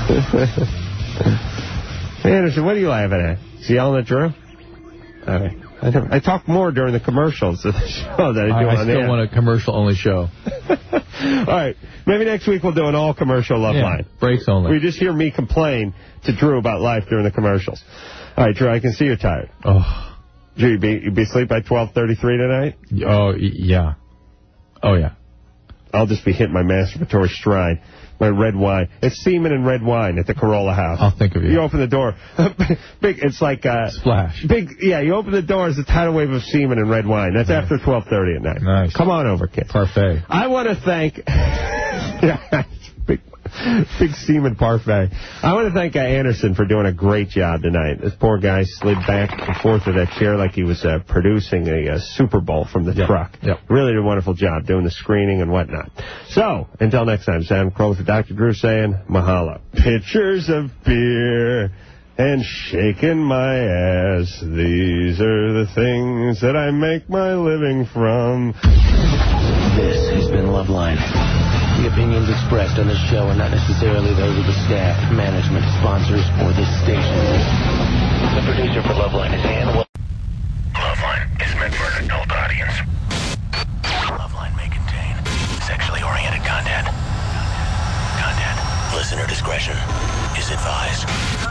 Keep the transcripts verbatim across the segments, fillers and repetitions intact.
Hey, Anderson, what are you laughing at? Is he yelling at Drew? All right. I, never, I talk more during the commercials of the show than I do I, I on still air. want a commercial-only show. All right. Maybe next week we'll do an all-commercial Love yeah, Line. Breaks only. We just hear me complain to Drew about life during the commercials. All right, Drew, I can see you're tired. Oh. Drew, you be, you be asleep by twelve thirty-three tonight? Oh, yeah. Oh, yeah. I'll just be hitting my masturbatory stride. My red wine. It's semen and red wine at the Corolla house. I'll think of you. You open the door. big. It's like... Uh, Splash. Big. Yeah, you open the door, it's a tidal wave of semen and red wine. That's nice. After twelve thirty at night. Nice. Come on over, kid. Parfait. I want to thank... yeah, big, big semen parfait. I want to thank uh, Anderson for doing a great job tonight. This poor guy slid back and forth with that chair like he was uh, producing a, a Super Bowl from the yep. truck. Yep. Really did a wonderful job doing the screening and whatnot. So, until next time, Sam Crow for Doctor Drew saying mahalo. Pitchers of beer and shaking my ass. These are the things that I make my living from. This has been Loveline. The opinions expressed on this show are not necessarily those of the staff, management, sponsors, or this station. The producer for Loveline is Ann. Loveline is meant for an adult audience. Loveline may contain sexually oriented content. Content. Listener discretion is advised.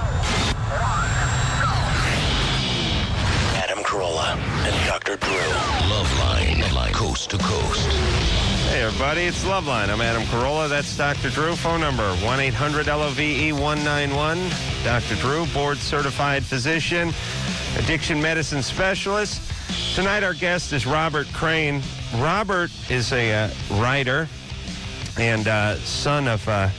Adam Carolla and Doctor Drew. Loveline, Loveline, coast to coast. Hey, everybody, it's Loveline. I'm Adam Carolla. That's Doctor Drew. Phone number, one eight hundred L O V E one nine one. Doctor Drew, board-certified physician, addiction medicine specialist. Tonight, our guest is Robert Crane. Robert is a uh, writer and uh, son of uh,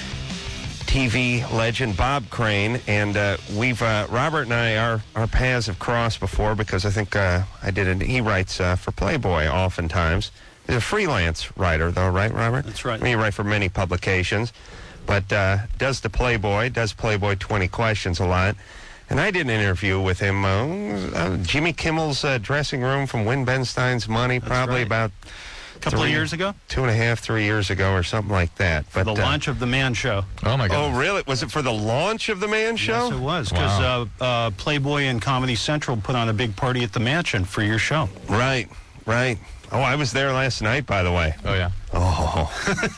T V legend Bob Crane. And uh, we've, uh, Robert and I, our, our paths have crossed before because I think uh, I did it. He writes uh, for Playboy oftentimes. He's a freelance writer, though, right, Robert? That's right. I mean, you write for many publications, but uh, does the Playboy, does Playboy twenty questions a lot. And I did an interview with him, uh, uh, Jimmy Kimmel's uh, dressing room from Win Ben Stein's Money, That's probably right. about a couple three, of years ago? Two and a half, three years ago or something like that. For but the uh, launch of The Man Show. Oh, my God. Oh, really? Was it for the launch of The Man Show? Yes, it was, because Wow. uh, uh, Playboy and Comedy Central put on a big party at the mansion for your show. Right, right. Oh, I was there last night, by the way. Oh, yeah. Oh,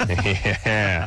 yeah.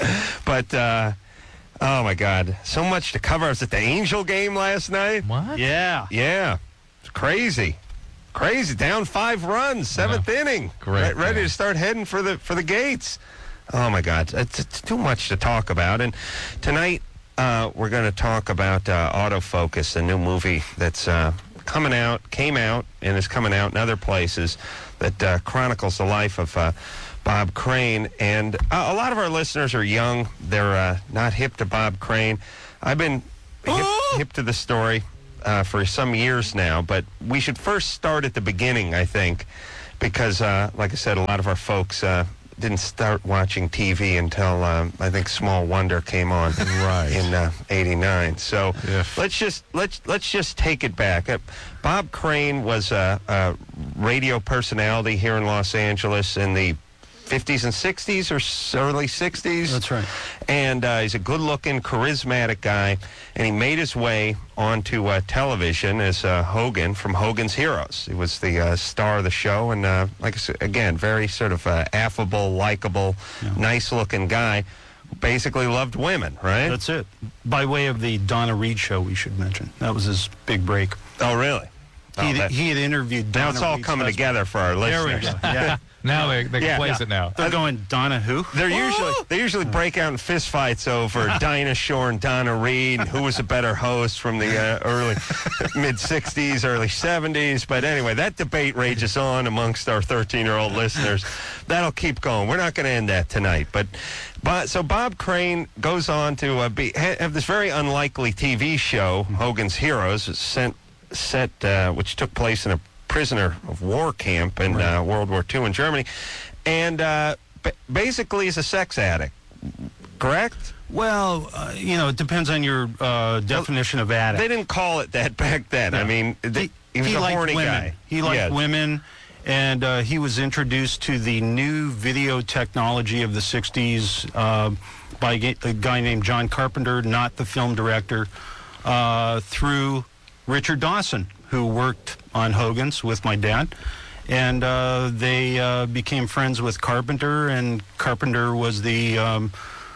But, uh, oh, my God. So much to cover. I was at the Angel game last night. What? Yeah. Yeah. It's crazy. Crazy. Down five runs, seventh Yeah. inning. Great. Re- ready yeah. to start heading for the for the gates. Oh, my God. It's, it's too much to talk about. And tonight, uh, we're going to talk about uh, Autofocus, a new movie that's uh, coming out, came out, and is coming out in other places that uh, chronicles the life of uh, Bob Crane. And uh, a lot of our listeners are young. They're uh, not hip to Bob Crane. I've been hip, hip to the story uh, for some years now, but we should first start at the beginning, I think, because, uh, like I said, a lot of our folks uh, didn't start watching T V until, um, I think, Small Wonder came on Right. in uh, eighty-nine. So If. let's just let's let's just take it back. Uh, Bob Crane was a, a radio personality here in Los Angeles in the fifties and sixties or s- early sixties. That's right. And uh, he's a good-looking, charismatic guy, and he made his way onto uh, television as uh, Hogan from Hogan's Heroes. He was the uh, star of the show, and uh, like I said, again, very sort of uh, affable, likable, Yeah. nice-looking guy who basically loved women, right? That's it. By way of the Donna Reed show, we should mention. That was his big break. Oh, really? Oh, he, that- he had interviewed Donna now it's all Reed's coming husband. together for our There we listeners. go. Yeah. Now they, they Yeah. can place Yeah. it now. They're going, Donna who? They're usually they usually break out in fistfights over Dinah Shore and Donna Reed, who was a better host from the uh, early mid sixties, early seventies. But anyway, that debate rages on amongst our thirteen-year-old listeners. That'll keep going. We're not going to end that tonight. But, but so Bob Crane goes on to uh, be have this very unlikely T V show, Hogan's Heroes, sent set uh, which took place in a prisoner of war camp in uh, World War Two in Germany, and uh, ba- basically he's a sex addict, correct? Well, uh, you know, it depends on your uh, definition of addict. They didn't call it that back then. No. I mean, th- he, was a liked horny women. guy. He liked Yeah. women, and uh, he was introduced to the new video technology of the sixties uh, by a, a guy named John Carpenter, not the film director, uh, through Richard Dawson, who worked on Hogan's with my dad. And uh, they uh, became friends with Carpenter, and Carpenter was the um,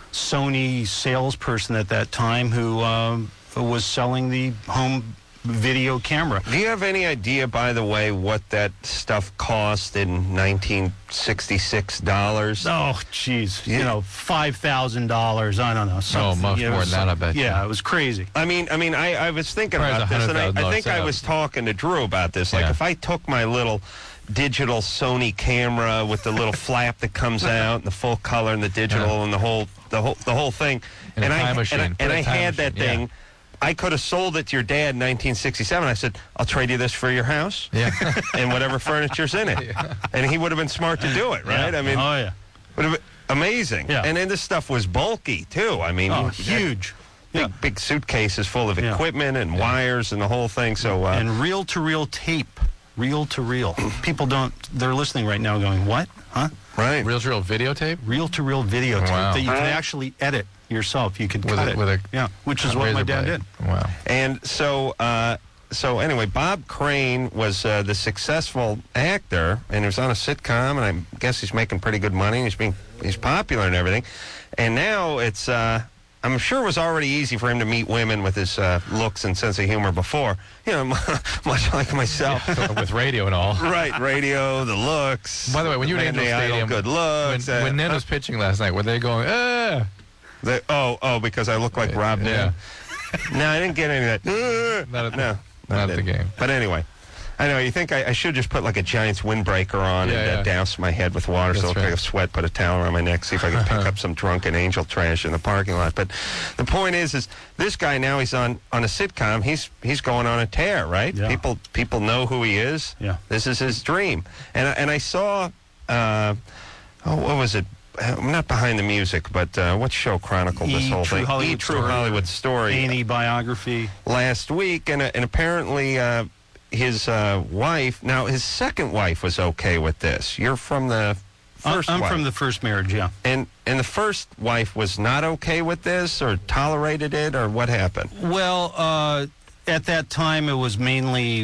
Sony salesperson at that time who um, was selling the home video camera. Do you have any idea, by the way, what that stuff cost in nineteen sixty-six dollars? Oh, jeez. You know, five thousand dollars. I don't know. Oh, much you know, more than that, I bet you. Yeah, it was crazy. I mean, I mean, I, I was thinking Probably about this, and I, I one hundred thousand think I dollars was talking to Drew about this. Like, Yeah. if I took my little digital Sony camera with the little flap that comes out, and the full color, and the digital, Yeah. and the whole, the whole, the whole thing, And a and I, time machine. and I, Put and a I time had that machine, yeah. thing. I could have sold it to your dad in nineteen sixty-seven. I said, I'll trade you this for your house Yeah. and whatever furniture's in it. Yeah. And he would have been smart to do it, right? Yeah. I mean, oh, yeah. would have been amazing. Yeah. And then this stuff was bulky, too. I mean, Oh, you had huge. Big, Yeah. big suitcases full of Yeah. equipment and wires and the whole thing. So, uh, And reel-to-reel tape. Reel-to-reel. People don't, they're listening right now going, what? Huh? right. Real to real videotape? Reel-to-reel videotape Wow. that you could Right. actually edit yourself. You could With cut a- it. with a yeah, which is what razor my dad blade. did. Wow. And so, uh, so anyway, Bob Crane was uh, the successful actor, and he was on a sitcom, and I guess he's making pretty good money. He's being he's popular and everything. And now it's, uh, I'm sure it was already easy for him to meet women with his uh, looks and sense of humor before. You know, much like myself. With radio and all. Right, radio, the looks. By the way, when you were the at man, Angel the idol, Stadium, good looks. when, uh, when Nen was pitching last night, were they going, ah? They, oh, oh, because I look like Rob Yeah. Nen. No, I didn't get any of that. Uh, Not at the- no, not I at the didn't. game. But anyway, I know you think I, I should just put like a Giants windbreaker on Yeah, and uh, yeah. douse my head with water so That's I look like right. a sweat, put a towel around my neck, see if I can pick up some drunken angel trash in the parking lot. But the point is, is this guy now he's on, on a sitcom. He's he's going on a tear, right? Yeah. People people know who he is. Yeah. This is his dream. And I- and I saw, uh, oh, what was it? Uh, Not Behind the Music, but uh, what show chronicled this E! whole True thing? Hollywood E! True Story. Hollywood Story. A and E biography. Last week, and, uh, and apparently uh, his uh, wife, now his second wife was okay with this. You're from the I'm- first I'm wife. from the first marriage, yeah. and, and the first wife was not okay with this or tolerated it, or what happened? Well, uh, at that time, it was mainly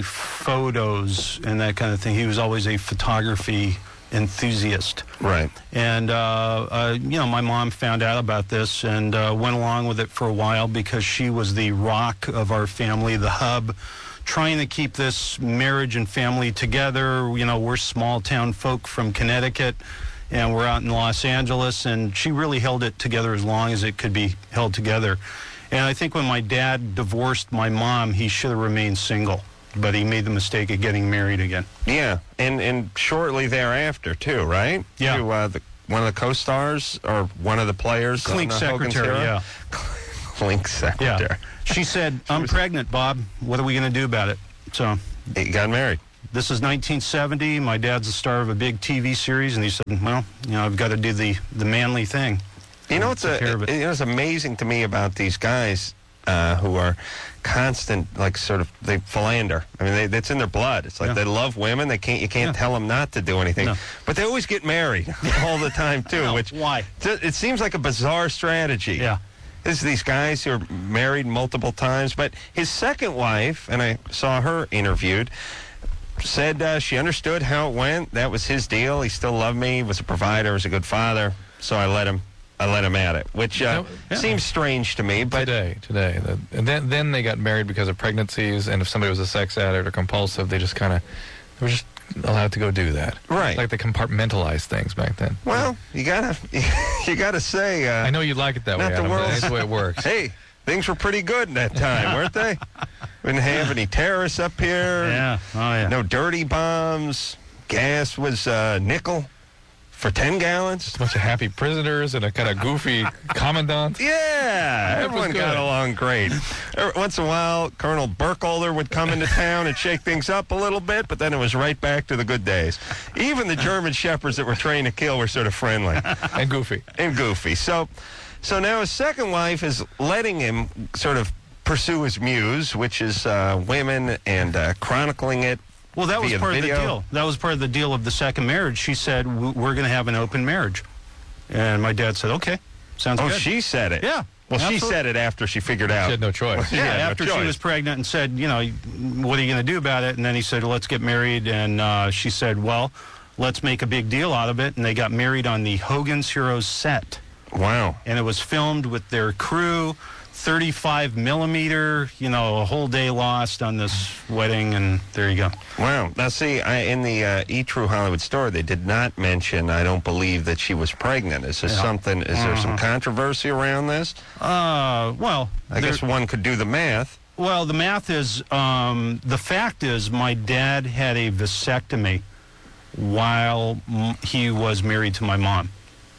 photos and that kind of thing. He was always a photography enthusiast. Right. And, uh, uh, you know, my mom found out about this and uh, went along with it for a while because she was the rock of our family, the hub, trying to keep this marriage and family together. You know, we're small town folk from Connecticut, and we're out in Los Angeles, and she really held it together as long as it could be held together. And I think when my dad divorced my mom, he should have remained single, but he made the mistake of getting married again. Yeah, and and shortly thereafter, too, right? Yeah. To, uh, the, one of the co-stars or one of the players. Clink on, uh, Hogan's secretary, Hero? yeah. Clink secretary. Yeah. She said, I'm pregnant, Bob. What are we going to do about it? So He got married. this is nineteen seventy. My dad's the star of a big T V series, and he said, well, you know, I've got to do the, the manly thing. You know, it's Take a, care of it. you know, it's amazing to me about these guys uh, who are constant, like sort of they philander. I mean, they, it's in their blood. It's like Yeah. they love women. They can't. You can't Yeah. tell them not to do anything. No. But they always get married all the time too. No, which why? It seems like a bizarre strategy. Yeah. There's these guys who are married multiple times, but his second wife, and I saw her interviewed, said uh, she understood how it went. That was his deal. He still loved me. He was a provider. Was a good father. So I let him. I let him at it, which uh, Yeah. seems strange to me. But Today, today. The, and then, then they got married because of pregnancies, and if somebody was a sex addict or compulsive, they just kind of, they were just allowed to go do that. Right. Like they compartmentalized things back then. well, you gotta you gotta say. Uh, I know you like it that not way, the Adam, but world's- that's the way it works. Hey, things were pretty good in that time, weren't they? We didn't have any terrorists up here. Yeah. Oh, yeah. No dirty bombs. Gas was uh, nickel for ten gallons. A bunch of happy prisoners and a kind of goofy commandant. Yeah, That was everyone got good. along great. Every once in a while, Colonel Burkholder would come into town and shake things up a little bit, but then it was right back to the good days. Even the German shepherds that were trained to kill were sort of friendly And goofy. and goofy. So, so now his second wife is letting him sort of pursue his muse, which is uh, women, and uh, chronicling it. Well, that was via part video. of the deal. That was part of the deal of the second marriage. She said, "W- we're going to have an open marriage. And my dad said, okay. Sounds Oh, good. she said it. Yeah. Well, she absolutely. said it after she figured out. She had no choice. She Yeah, had no after she choice. was pregnant and said, you know, what are you going to do about it? And then he said, let's get married. And uh, she said, well, let's make a big deal out of it. And they got married on the Hogan's Heroes set. Wow. And it was filmed with their crew, thirty-five millimeter, you know, a whole day lost on this wedding. And there you go. Wow. Now, see, I, in the uh, E! True Hollywood story, they did not mention, I don't believe, that she was pregnant. Is this Yeah. something, is there some controversy around this? Uh, well, I there- guess one could do the math. Well, the math is, um, the fact is my dad had a vasectomy while m- he was married to my mom.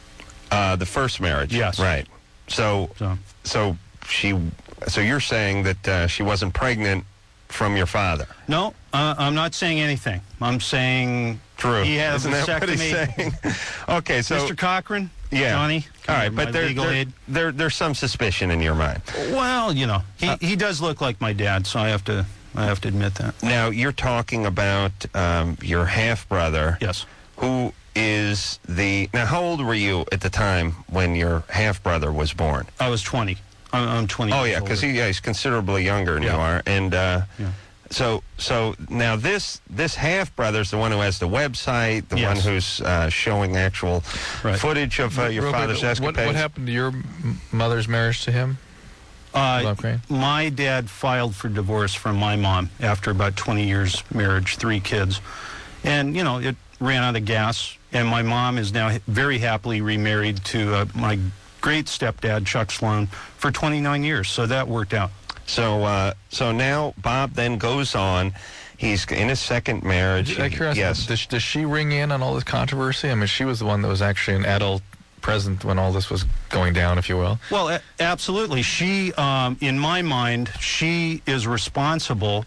Uh, the first marriage. Yes. Right. So, So, so she, so you're saying that uh, she wasn't pregnant from your father? no, uh, I'm not saying anything. I'm saying True. he had a Isn't that what he's vasectomy. saying? Okay, so Mister Cochran? yeah. Johnny? All right, my but there, legal there, aid. there, there's some suspicion in your mind. Well, you know, he, he does look like my dad, so I have to I have to admit that. Now, you're talking about um, your half-brother, Yes. who is the... Now, how old were you at the time when your half-brother was born? I was twenty. I'm, I'm twenty. Oh, years yeah, because older. he, yeah, he's considerably younger than Yeah. you are. And uh, Yeah. so so now this this half-brother's the one who has the website, the Yes. one who's uh, showing actual Right. footage of uh, your Real quick, father's what, escapades. what happened to your m- mother's marriage to him? Uh, Bob Crane? my dad filed for divorce from my mom after about twenty years marriage, three kids. And, you know, it ran out of gas. And my mom is now very happily remarried to uh, my great stepdad, Chuck Sloan, for twenty-nine years. So that worked out. So uh, so now Bob then goes on. He's in his second marriage. Out of curiosity, Yes. does, does she ring in on all this controversy? I mean, she was the one that was actually an adult present when all this was going down, if you will. Well, a- absolutely. She, um, in my mind, she is responsible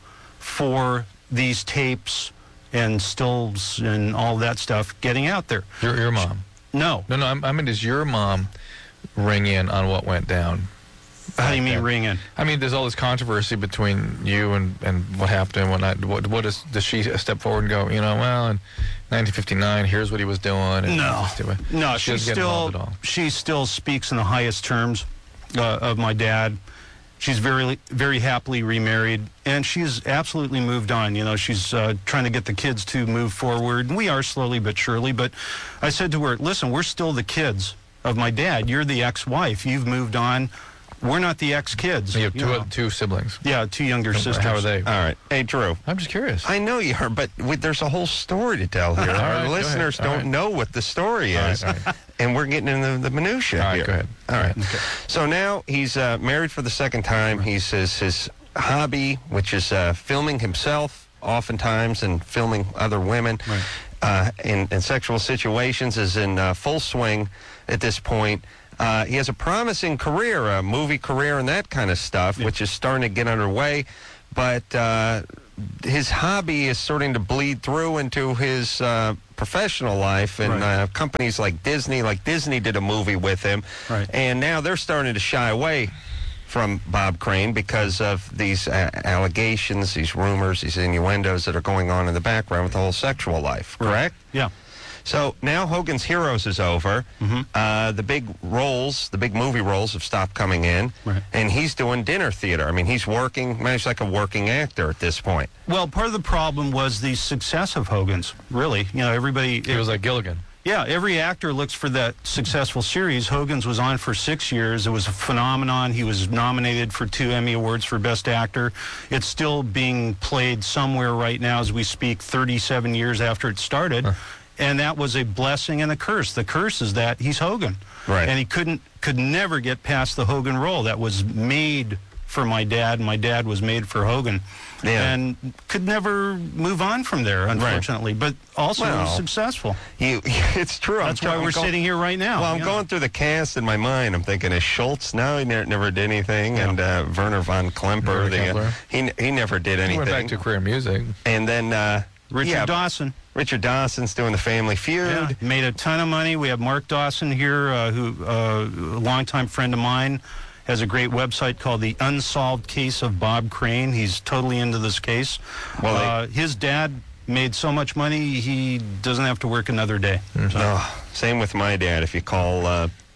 for these tapes and stills and all that stuff getting out there. Your, your mom. No. No, no, I'm, I mean, does your mom ring in on what went down? How do you mean Okay. ring in? I mean, there's all this controversy between you and, and what happened and whatnot. What, what is, does she step forward and go, you know, well, in nineteen fifty-nine, here's what he was doing? And No, just do it. no, she she doesn't get involved still at all. she still speaks in the highest terms uh, of my dad. She's very very happily remarried, and she's absolutely moved on. You know, she's uh, trying to get the kids to move forward, and we are slowly but surely. But I said to her, "Listen, we're still the kids of my dad. You're the ex-wife. You've moved on. We're not the ex-kids." You have two, know. two siblings. Yeah, two younger sisters. How are they? All right. Hey, Drew. I'm just curious. I know you are, but we, there's a whole story to tell here. All Our right, go listeners ahead. All don't right. know what the story All right, is, all right. and we're getting into the minutia All right, here. go ahead. All right. So now he's uh, married for the second time. He says his hobby, which is uh, filming himself, oftentimes, and filming other women Right. uh, in, in sexual situations, is in uh, full swing at this point. Uh, he has a promising career, a movie career and that kind of stuff, Yeah. which is starting to get underway. But uh, his hobby is starting to bleed through into his uh, professional life, and Right. uh, companies like Disney, like Disney did a movie with him, Right. and now they're starting to shy away from Bob Crane because of these uh, allegations, these rumors, these innuendos that are going on in the background with the whole sexual life, correct? Yeah. So now Hogan's Heroes is over. Mhm. Uh, the big roles, the big movie roles have stopped coming in. Right. And he's doing dinner theater. I mean, he's working, man, he's like a working actor at this point. Well, part of the problem was the success of Hogan's. Really, you know, everybody. It was like Gilligan. Yeah, every actor looks for that successful series. Hogan's was on for six years. It was a phenomenon. He was nominated for two Emmy Awards for Best Actor. It's still being played somewhere right now as we speak, thirty-seven years after it started. Huh. And that was a blessing and a curse. The curse is that he's Hogan. Right. And he couldn't, could never get past the Hogan role. That was made for my dad, and my dad was made for Hogan. Yeah. And could never move on from there, unfortunately. But also Well, was successful. You, it's true. I'm That's trying- why I'm we're go- sitting here right now. Well, I'm you going know. through the cast in my mind. I'm thinking, is Schultz? No, he ne- never did anything. Yeah. And uh, Werner von Klemper, Werner the, uh, Klemper. he, n- he never did He anything. went back to career in music. and then uh, Richard yeah, Dawson. Richard Dawson's doing the Family Feud. Yeah, made a ton of money. We have Mark Dawson here, uh, who uh, a longtime friend of mine, has a great website called The Unsolved Case of Bob Crane. He's totally into this case. Well, they- uh, his dad made so much money he doesn't have to work another day. So, Oh, same with my dad. If you call uh,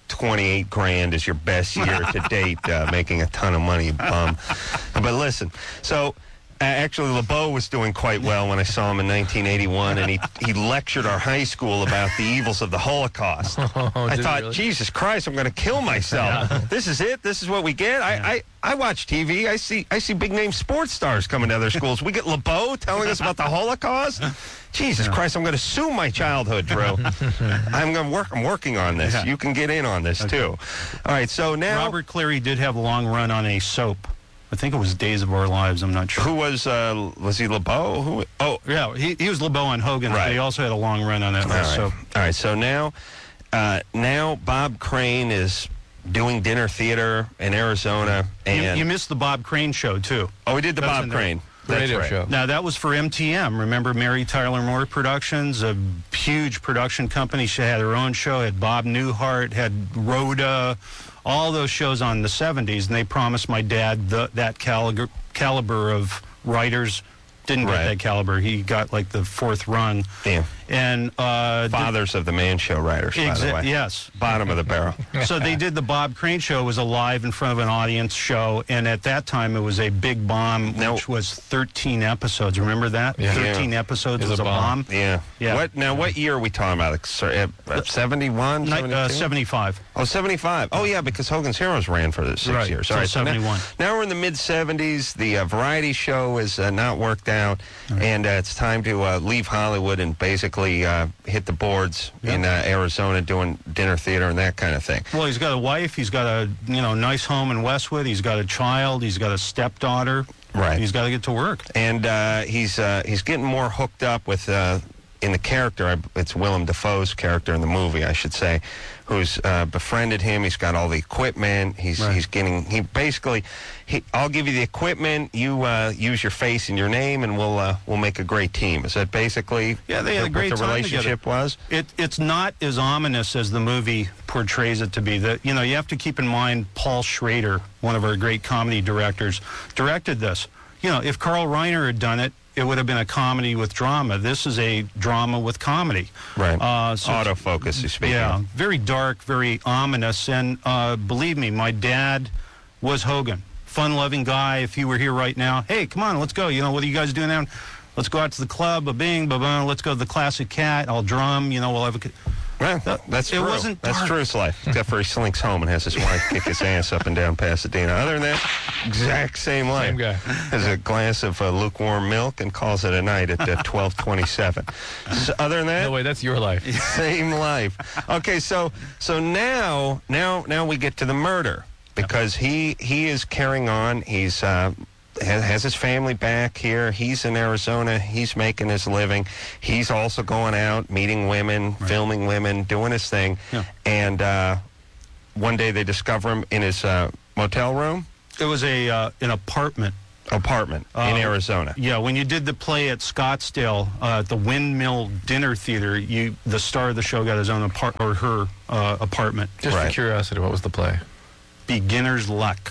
twenty-eight grand is your best year to date, uh, making a ton of money, bum. But listen, so uh, actually LeBeau was doing quite well when I saw him in nineteen eighty-one, and he, he lectured our high school about the evils of the Holocaust. Oh, I did he thought, really? Jesus Christ, I'm going to kill myself. This is it? This is what we get? I, I, I watch T V. I see I see big-name sports stars coming to other schools. We get LeBeau telling us about the Holocaust? Jesus Christ, I'm going to sue my childhood, Drew. I'm going to work. I'm working on this. Yeah. You can get in on this, Okay. too. All right, so now... Robert Cleary did have a long run on a soap. I think it was Days of Our Lives. I'm not sure. Who was, uh, was he LeBeau? Who? Oh, Yeah, he, he was LeBeau on Hogan, Right. but he also had a long run on that all right. soap. All right, so now, uh, now Bob Crane is doing dinner theater in Arizona, You, and you missed the Bob Crane show, too. oh, we did the That's Bob in there. Crane. The That's radio right. show. Now, that was for M T M. Remember Mary Tyler Moore Productions, a huge production company. She had her own show, had Bob Newhart, had Rhoda, all those shows on the seventies, and they promised my dad the, that caliber, caliber of writers. Didn't get Right. that caliber. He got like the fourth rung. Damn. And uh, Fathers of the Man Show writers, by Exa- the way. yes. Bottom of the barrel. So they did the Bob Crane show. It was a live in front of an audience show, and at that time it was a big bomb, Now- which was thirteen episodes. Remember that? Yeah. thirteen Yeah. episodes It was, was a a bomb. bomb. Yeah. Yeah. What now? What year are we talking about? Like, sir, uh, seventy-one, Ni- uh, seventy-two? seventy-five. Oh, seventy-five. Oh, yeah, because Hogan's Heroes ran for the six Right, years. till All right, so now- seventy-one. now, we're in the mid-seventies. The uh, variety show is uh, not worked out, and uh, it's time to uh, leave Hollywood and basically uh, hit the boards in uh, Arizona doing dinner theater and that kind of thing. Well, he's got a wife. He's got a you know nice home in Westwood. He's got a child. He's got a stepdaughter. Right. He's got to get to work. And uh, he's uh, he's getting more hooked up with uh, in the character. I- It's Willem Dafoe's character in the movie, I should say, who's uh, befriended him. He's got all the equipment. He's Right. he's getting he basically he. I'll give you the equipment. You uh, use your face and your name, and we'll uh, we'll make a great team. Is that basically Yeah, they had a what great the time relationship together. was? It, it's not as ominous as the movie portrays it to be. That you know, you have to keep in mind Paul Schrader, one of our great comedy directors, directed this. You know, if Carl Reiner had done it, it would have been a comedy with drama. This is a drama with comedy. Right. Uh, so it's- Autofocus, you speak. Yeah, very dark, very ominous. And uh, believe me, my dad was Hogan. Fun-loving guy. If he were here right now, hey, come on, let's go. You know, what are you guys doing now? Let's go out to the club, ba-bing, ba-bing. Let's go to the Classic Cat. I'll drum. You know, we'll have a... Well, that's It true. wasn't That's dark. Drew's life. Except for he slinks home and has his wife kick his ass up and down Pasadena. Other than that, exact same life. Same guy. Has a glass of uh, lukewarm milk and calls it a night at uh, twelve twenty-seven. So, other than that, No way, that's your life. same life. Okay, so so now now now we get to the murder because he he is carrying on. He's uh, has, has his family back here. He's in Arizona. He's making his living. He's also going out, meeting women, filming women, doing his thing. Yeah. And uh, one day they discover him in his uh, motel room, It was a uh, an apartment. apartment in Uh, Arizona. Yeah, when you did the play at Scottsdale, uh, at the Windmill Dinner Theater, you the star of the show got his own apart or her uh, apartment. Just Right. for curiosity, what was the play? Beginner's Luck.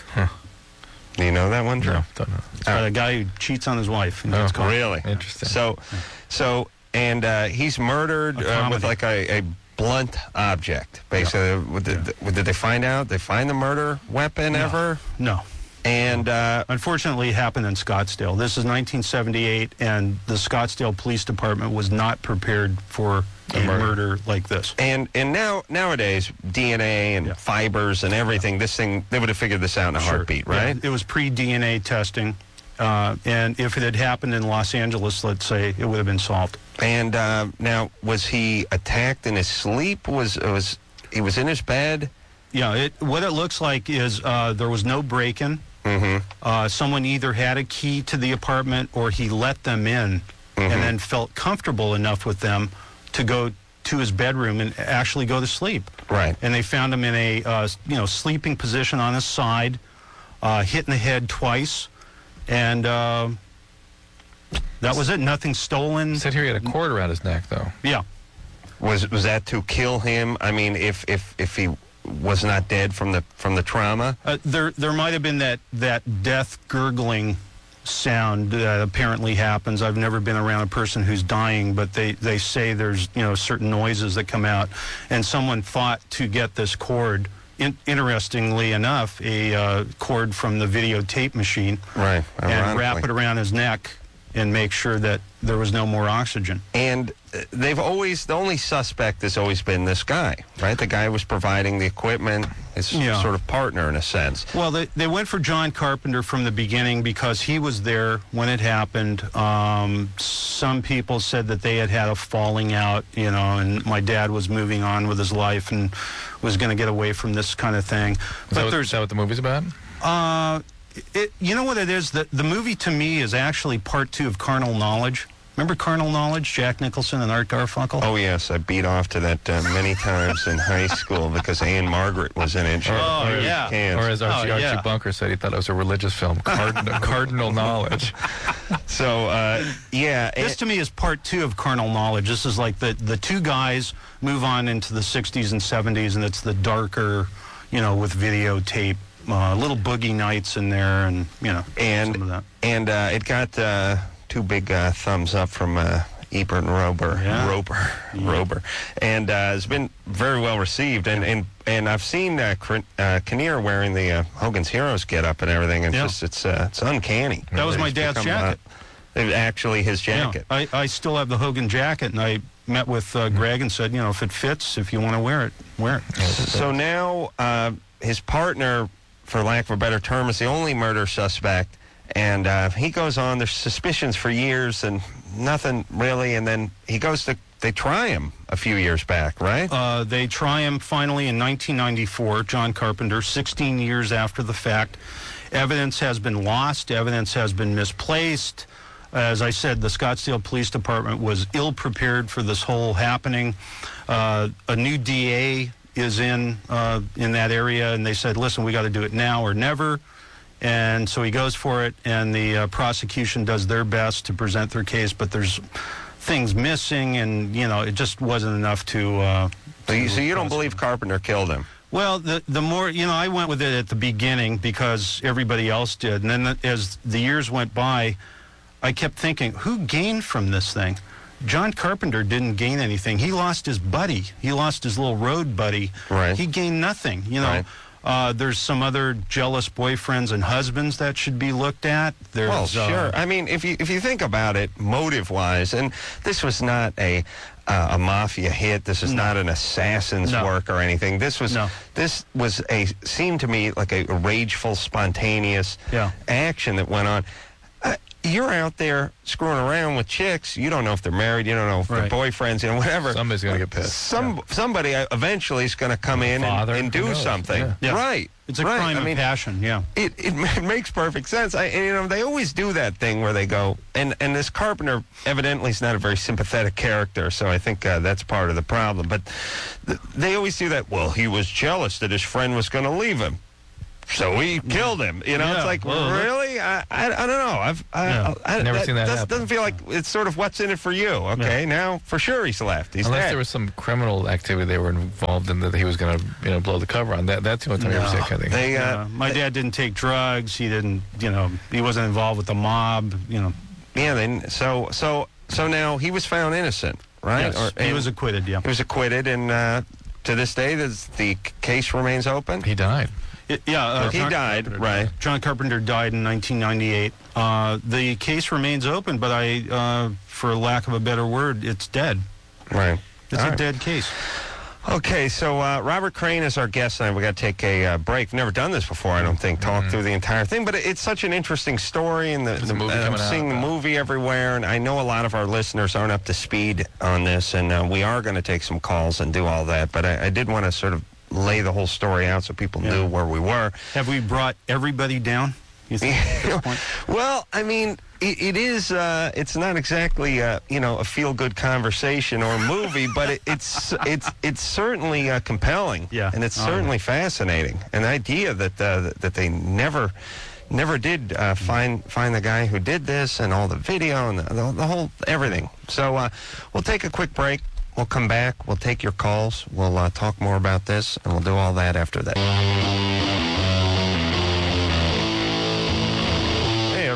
Do you know that one, Drew? No, don't know. It's about a guy who cheats on his wife. And Oh, gets caught. Really? Interesting. So, so, and uh, he's murdered A uh, with comedy. like a, a blunt object. Basically, What did, did they find out? They find the murder weapon No. ever? No. And uh, Unfortunately, it happened in Scottsdale. This is nineteen seventy-eight, and the Scottsdale Police Department was not prepared for a murder. murder like this. and and now nowadays D N A and Yeah. fibers and everything. This thing they would have figured this out in a Sure. heartbeat, Yeah, right? it was pre-D N A testing, uh, and if it had happened in Los Angeles, let's say, it would have been solved. And uh, now, was he attacked in his sleep? Was was he was in his bed? Yeah, it, what it looks like is uh, there was no break-in. Mm-hmm. Uh, someone either had a key to the apartment or he let them in Mhm. and then felt comfortable enough with them to go to his bedroom and actually go to sleep. Right. And they found him in a uh, you know sleeping position on his side, uh, hit in the head twice, and uh, that was it. Nothing stolen. He said here he had a cord around his neck, though. Yeah. Was was that to kill him? I mean, if if if he was not dead from the from the trauma. Uh, there there might have been that, that death gurgling sound that apparently happens. I've never been around a person who's dying, but they, they say there's, you know, certain noises that come out. And someone thought to get this cord, in, interestingly enough, a uh, cord from the videotape machine, Right. and wrap it around his neck and make sure that there was no more oxygen. And uh, they've always, the only suspect has always been this guy, right? The guy who was providing the equipment, his Yeah. sort of partner in a sense. Well, they, they went for John Carpenter from the beginning because he was there when it happened. Um, some people said that they had had a falling out, you know, and my dad was moving on with his life and was going to get away from this kind of thing. Is But that, what, there's, is that what the movie's about? uh, it, you know what it is? The, the movie to me is actually part two of Carnal Knowledge. Remember Carnal Knowledge, Jack Nicholson and Art Garfunkel? Oh, yes, I beat off to that uh, many times in high school because Anne Margaret was in it. She Oh, had yeah. cans. Or as Archie, Oh, yeah. Archie Bunker said, he thought it was a religious film, Cardinal, Cardinal Knowledge. So, uh, yeah. This it- to me is part two of Carnal Knowledge. This is like the, the two guys move on into the sixties and seventies, and it's the darker, you know, with videotape, uh, little Boogie Nights in there, and, you know, and some of that. and uh, it got uh, two big uh, thumbs up from uh, Ebert and Rober, Yeah. Rober, Rober, and uh, it's been very well received. And and, and I've seen uh, Cr- uh, Kinnear wearing the uh, Hogan's Heroes get up and everything. And Yeah. it's just it's uh, it's uncanny. That was my He's dad's become, jacket. Uh, actually, his jacket. Yeah, I, I still have the Hogan jacket, and I met with uh, Greg and said, you know, if it fits, if you want to wear it, wear it. So now uh, his partner, for lack of a better term, is the only murder suspect. And uh, he goes on, there's suspicions for years and nothing really. And then he goes to, they try him a few years back, right? Uh, they try him finally in nineteen ninety-four, John Carpenter, sixteen years after the fact. Evidence has been lost. Evidence has been misplaced. As I said, the Scottsdale Police Department was ill-prepared for this whole happening. Uh, a new D A is in uh, in that area, and they said, listen, we got to do it now or never. And so he goes for it, and the uh, prosecution does their best to present their case, but there's things missing, and, you know, it just wasn't enough to... Uh, So you, to so you don't prosecute. believe Carpenter killed him? Well, the the more, you know, I went with it at the beginning because everybody else did. And then as the years went by, I kept thinking, who gained from this thing? John Carpenter didn't gain anything. He lost his buddy. He lost his little road buddy. Right. He gained nothing. You know, Right. uh, there's some other jealous boyfriends and husbands that should be looked at. There's, Well, sure. Uh, I mean, if you if you think about it, motive-wise, and this was not a uh, a mafia hit. This is No. not an assassin's No. work or anything. This was No. this was a seemed to me like a rageful, spontaneous Yeah. action that went on. Uh, you're out there screwing around with chicks. You don't know if they're married. You don't know if Right. they're boyfriends. You know, whatever. Somebody's going to get pissed. Some somebody uh, eventually is going to come in and, Father, and who do knows? something. Yeah. Yeah. Right. it's a right. crime I of mean, passion, yeah. it, it it makes perfect sense. I, and, you know, they always do that thing where they go, and, and this Carpenter evidently is not a very sympathetic character, so I think uh, that's part of the problem. But th- they always do that, well, he was jealous that his friend was going to leave him, so he killed him. You know, Yeah, it's like, well, really? I, I, I don't know. I've I, Yeah. I, I, Never that, seen that does- happen. doesn't feel like it's sort of what's in it for you. Okay, Yeah. now for sure he's left. He's Unless dead. there was some criminal activity they were involved in that he was going to, you know, blow the cover on. That that's the only time I ever see that kind of thing. they, uh, Yeah. My dad didn't take drugs. He didn't, you know, he wasn't involved with the mob, you know. yeah. Then so so so now he was found innocent, right? Yes, Or- he and- was acquitted, yeah. He was acquitted, and uh, to this day, this, the c- case remains open. He died. It- yeah, uh, He John- died, right? John Carpenter died in nineteen ninety-eight. Uh, the case remains open, but I, uh, for lack of a better word, it's dead. Right. It's All a right. dead case. Okay, so uh, Robert Crane is our guest tonight. We got to take a uh, break. Never done this before, I don't think. Talk through the entire thing, but it, it's such an interesting story, and the, There's the a movie uh, I'm coming out seeing the about it. movie everywhere, and I know a lot of our listeners aren't up to speed on this, and uh, we are going to take some calls and do all that. But I, I did want to sort of lay the whole story out so people Yeah. knew where we were. Have we brought everybody down? You think, at this point? Well, I mean, it, it is. Uh, it's not exactly, uh, you know, a feel-good conversation or movie, but it, it's it's it's certainly uh, compelling. Yeah. and it's Oh, certainly fascinating. An idea that uh, that they never never did uh, find find the guy who did this, and all the video and the, the, the whole everything. So uh, we'll take a quick break. We'll come back. We'll take your calls. We'll uh, talk more about this, and we'll do all that after that. Hey, everybody.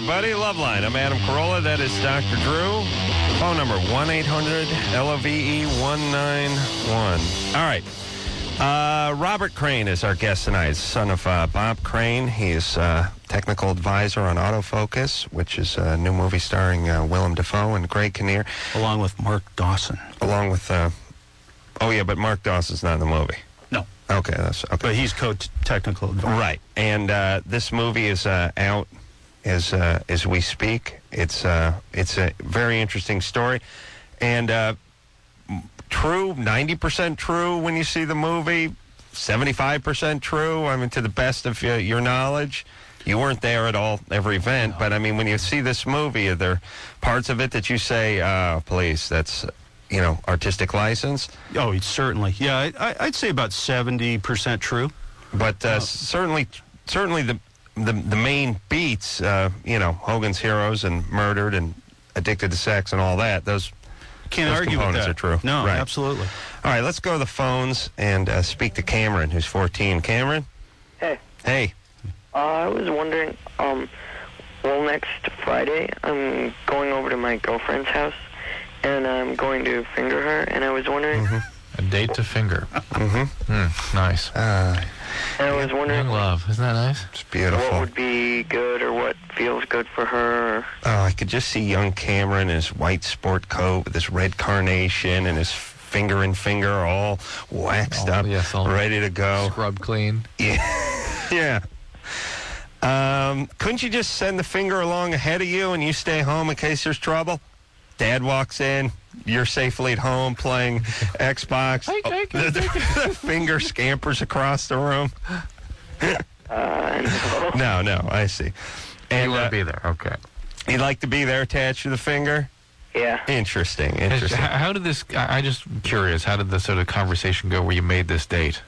everybody. Loveline. I'm Adam Carolla. That is Doctor Drew. Phone number one eight hundred L O V E one nine one. All right. Uh, Robert Crane is our guest tonight, son of uh, Bob Crane. He is uh, technical advisor on Autofocus, which is a new movie starring uh, Willem Dafoe and Greg Kinnear. Along with Mark Dawson. Along with, uh, oh yeah, but Mark Dawson's not in the movie. No. Okay, that's okay. But he's co-technical advisor. Right, and uh, this movie is uh, out as uh, as we speak. It's uh, it's a very interesting story, and uh, true, ninety percent true when you see the movie, seventy-five percent true. I mean, to the best of uh, your knowledge. You weren't there at all every event, no. But I mean, when you see this movie, are there parts of it that you say, "Oh, please, that's." You know, artistic license? Oh, certainly. Yeah, I, I, I'd say about seventy percent true. But uh, oh. certainly certainly the the, the main beats, uh, you know, Hogan's Heroes and Murdered and Addicted to Sex and all that, those, Can't those argue components with that. are true. No, right. Absolutely. All right, let's go to the phones and uh, speak to Cameron, who's fourteen. Cameron? Hey. Hey. Uh, I was wondering, um, well, next Friday, I'm going over to my girlfriend's house. And I'm going to finger her, and I was wondering... Mm-hmm. A date to finger. Mm-hmm. Mm, nice. Uh, and I was wondering... Young love. Isn't that nice? It's beautiful. What would be good or what feels good for her? Oh, I could just see young Cameron in his white sport coat with this red carnation and his finger and finger all waxed all, up, yes, all ready to go. Scrub clean. Yeah. yeah. Um, couldn't you just send the finger along ahead of you and you stay home in case there's trouble? Dad walks in, you're safely at home playing Xbox. I, I, the, the, the finger scampers across the room. Uh, no. no, no, I see. And you want to uh, be there, okay. You'd like to be there attached to the finger? Yeah. Interesting, interesting. How, how did this, I, I just curious, how did the sort of conversation go where you made this date?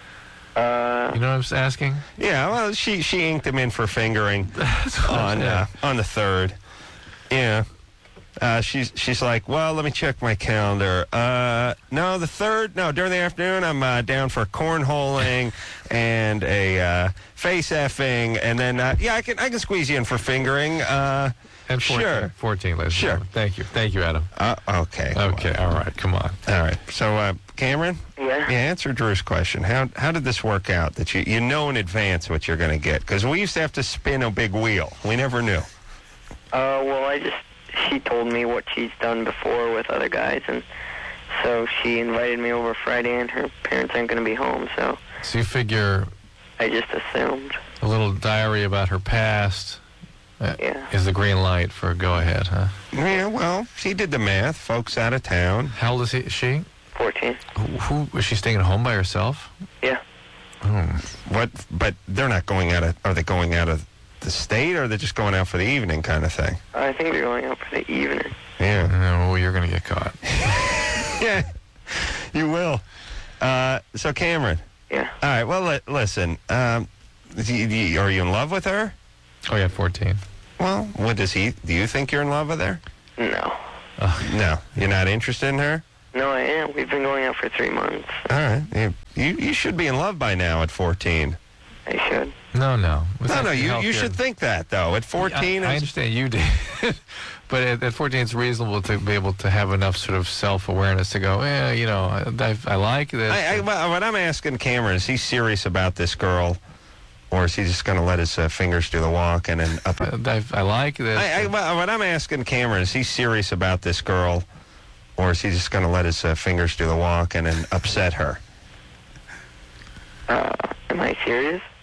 Uh, you know what I was asking? Yeah, well, she, she inked him in for fingering on, uh, on the third. Yeah. Uh, she's she's like, well, let me check my calendar. Uh, no, the third, no, during the afternoon, I'm uh, down for cornholing and a uh, face effing, and then uh, yeah, I can I can squeeze you in for fingering. Uh, and fourteen, sure, fourteen, ladies. Sure. Thank you, thank you, Adam. Uh, okay. Okay, all right, come on. All right. So, uh, Cameron. Yeah. Yeah. Answer Drew's question. How how did this work out? That you you know in advance what you're going to get? Because we used to have to spin a big wheel. We never knew. Uh, well, I just. She told me what she's done before with other guys, and so she invited me over Friday, and her parents aren't going to be home, so... So you figure... I just assumed. A little diary about her past uh, yeah. is the green light for a go-ahead, huh? Yeah, well, she did the math. Folks out of town. How old is he, she? fourteen. Who, who, is she staying at home by herself? Yeah. Oh. What? But they're not going out of... Are they going out of... the state, or they're just going out for the evening kind of thing? I think they're going out for the evening. Yeah. No, you're going to get caught. Yeah, you will. Uh, so, Cameron. Yeah. All right, well, li- listen. Um, do you, do you, are you in love with her? Oh, yeah, fourteen. Well, what does he... Do you think you're in love with her? No. Oh. No. You're not interested in her? No, I am. We've been going out for three months. All right. You, you, you should be in love by now at fourteen. I should. No, no. It's No, no, actually you, you healthier. should think that, though. At fourteen... I, I it's- understand you did. But at, at fourteen, it's reasonable to be able to have enough sort of self-awareness to go, yeah, you know, I, I like this. I, I, well, what I'm asking Cameron, is he serious about this girl, or is he just going to let his uh, fingers do the walk and then up? I, I like this. I, I, well, what I'm asking Cameron, is he serious about this girl, or is he just going to let his uh, fingers do the walk and then upset her? Uh, am I serious?